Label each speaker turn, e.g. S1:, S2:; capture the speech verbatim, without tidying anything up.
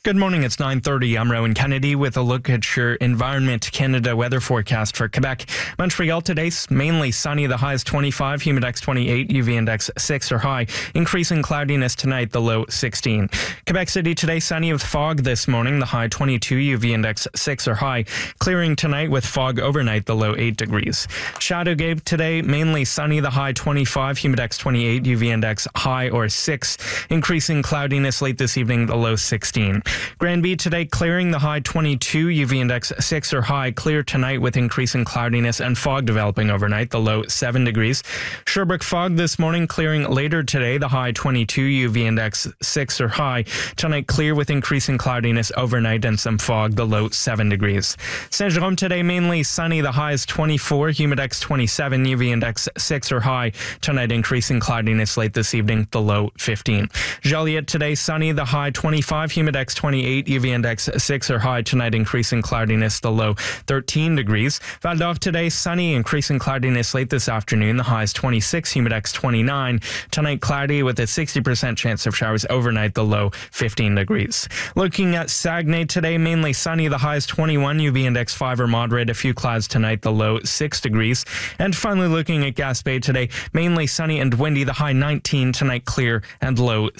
S1: Good morning, it's nine thirty. I'm Rowan Kennedy with a look at your Environment Canada weather forecast for Quebec. Montreal today's mainly sunny, the high is twenty-five, humidex twenty-eight, U V index six or high. Increasing cloudiness tonight, the low sixteen. Quebec City today sunny with fog this morning, the high twenty-two, U V index six or high. Clearing tonight with fog overnight, the low eight degrees. Chateauguay today mainly sunny, the high twenty-five, humidex twenty-eight, U V index high or six. Increasing cloudiness late this evening, the low sixteen. Granby today clearing, the high twenty-two, U V index six or high. Clear tonight with increasing cloudiness and fog developing overnight, the low seven degrees. Sherbrooke fog this morning, clearing later today, the high twenty-two, U V index six or high. Tonight clear with increasing cloudiness overnight and some fog, the low seven degrees. Saint-Jérôme today mainly sunny, the high is twenty-four, humidex twenty-seven, U V index six or high. Tonight increasing cloudiness late this evening, the low fifteen. Joliet today sunny, the high twenty-five, humidex twenty-eight, U V index six or high. Tonight increasing cloudiness, the low thirteen degrees. Val d'Or today sunny, increasing cloudiness late this afternoon. The high is twenty-six, humidex twenty-nine. Tonight cloudy with a sixty percent chance of showers overnight, the low fifteen degrees. Looking at Saguenay today mainly sunny, the high is twenty-one, U V index five or moderate. A few clouds tonight, the low six degrees. And finally looking at Gaspé today mainly sunny and windy, the high nineteen. Tonight clear and low